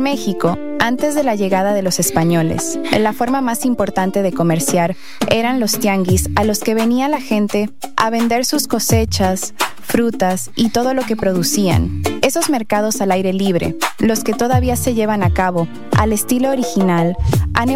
México, antes de la llegada de los españoles, la forma más importante de comerciar eran los tianguis a los que venía la gente a vender sus cosechas, frutas y todo lo que producían. Esos mercados al aire libre, los que todavía se llevan a cabo al estilo original, han